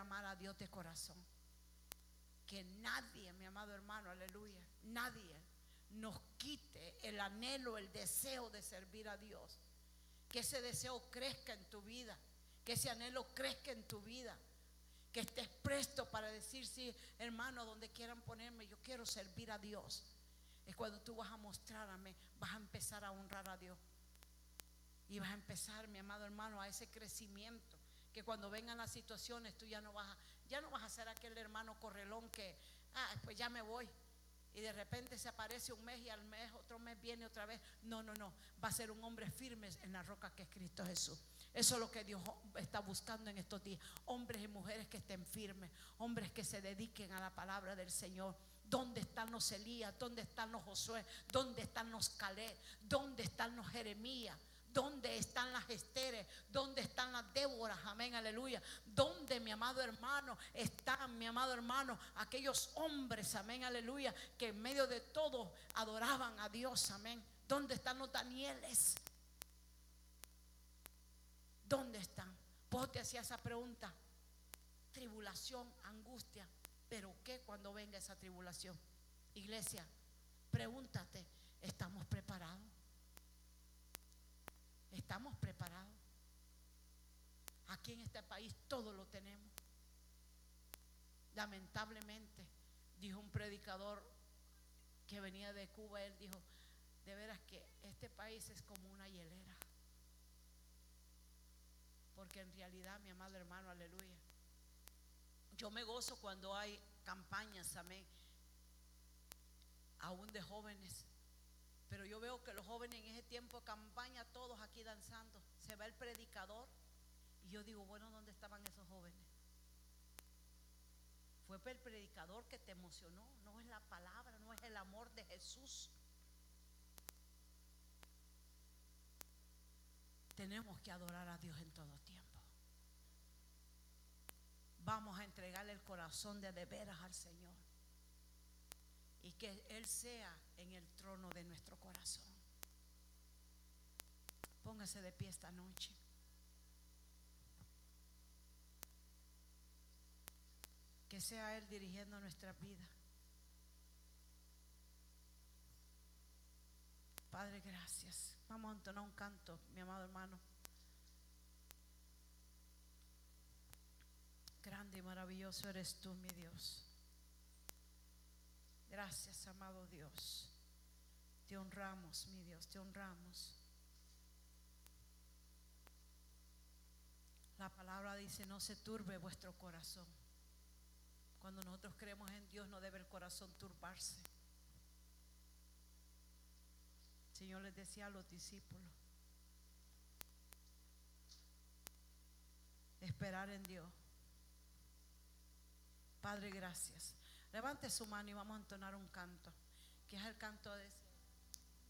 amar a Dios de corazón. Que nadie, mi amado hermano, aleluya, nadie nos quite el anhelo, el deseo de servir a Dios. Que ese deseo crezca en tu vida, que ese anhelo crezca en tu vida, que estés presto para decir: sí, hermano, donde quieran ponerme, yo quiero servir a Dios. Es cuando tú vas a mostrarme, vas a empezar a honrar a Dios. Y vas a empezar, mi amado hermano, a ese crecimiento. Que cuando vengan las situaciones, tú ya no vas a ser aquel hermano correlón que, pues ya me voy. Y de repente se aparece un mes y al mes, otro mes viene otra vez. No, va a ser un hombre firme en la roca que es Cristo Jesús. Eso es lo que Dios está buscando en estos días. Hombres y mujeres que estén firmes, hombres que se dediquen a la palabra del Señor. ¿Dónde están los Elías? ¿Dónde están los Josué? ¿Dónde están los Caleb? ¿Dónde están los Jeremías? ¿Dónde están las Esteres? ¿Dónde están las Déboras? Amén, aleluya. ¿Dónde, mi amado hermano, están, mi amado hermano, aquellos hombres, amén, aleluya, que en medio de todo adoraban a Dios, amén? ¿Dónde están los Danieles? ¿Dónde están? Vos te hacías esa pregunta. Tribulación, angustia. ¿Pero qué cuando venga esa tribulación? Iglesia, pregúntate, ¿estamos preparados? ¿Estamos preparados? Aquí en este país todo lo tenemos. Lamentablemente, dijo un predicador que venía de Cuba, él dijo: de veras que este país es como una hielera. Porque en realidad, mi amado hermano, aleluya, yo me gozo cuando hay campañas, amén, aún de jóvenes. Pero yo veo que los jóvenes en ese tiempo de campaña, todos aquí danzando, se va el predicador. Y yo digo: bueno, ¿dónde estaban esos jóvenes? Fue el predicador que te emocionó, no es la palabra, no es el amor de Jesús. Tenemos que adorar a Dios en todo tiempo. Vamos a entregarle el corazón de veras al Señor, y que Él sea en el trono de nuestro corazón. Póngase de pie esta noche. Que sea Él dirigiendo nuestra vida. Padre, gracias. Vamos a entonar un canto, mi amado hermano. Grande y maravilloso eres tú, mi Dios. Gracias, amado Dios. Te honramos, mi Dios, te honramos. La palabra dice: no se turbe vuestro corazón. Cuando nosotros creemos en Dios, no debe el corazón turbarse. El Señor les decía a los discípulos: esperar en Dios. Padre, gracias. Levante su mano y vamos a entonar un canto, que es el canto de